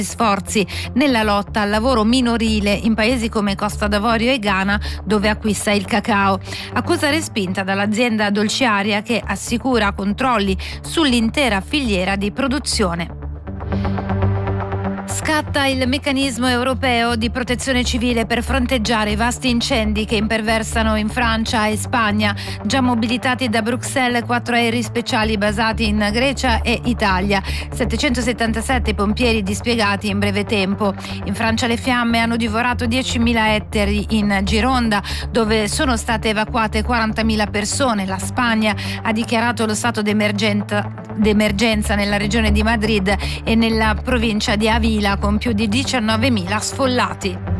sforzi nella lotta al lavoro minorile in paesi come Costa d'Avorio e Ghana, dove acquista il cacao. Accusa respinta dall'azienda dolciaria che assicura controlli sull'intera filiera di produzione. Scatta il meccanismo europeo di protezione civile per fronteggiare i vasti incendi che imperversano in Francia e Spagna. Già mobilitati da Bruxelles 4 aerei speciali basati in Grecia e Italia. 777 pompieri dispiegati in breve tempo. In Francia le fiamme hanno divorato 10.000 ettari in Gironda, dove sono state evacuate 40.000 persone. La Spagna ha dichiarato lo stato d'emergenza nella regione di Madrid e nella provincia di Avila, con più di 19.000 sfollati.